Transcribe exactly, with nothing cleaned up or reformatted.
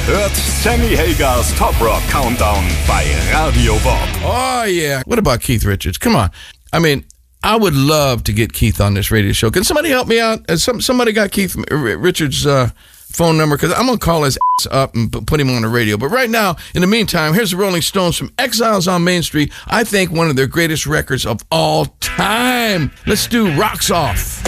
Ihr hört Sammy Hagers Top Rock Countdown bei Radio Bob. Oh, yeah. What about Keith Richards? Come on. I mean, I would love to get Keith on this radio show. Can somebody help me out? Has some, somebody got Keith Richards' uh, phone number? Because I'm going to call his ass up and put him on the radio. But right now, in the meantime, here's the Rolling Stones from Exiles on Main Street. I think one of their greatest records of all time. Let's do Rocks Off.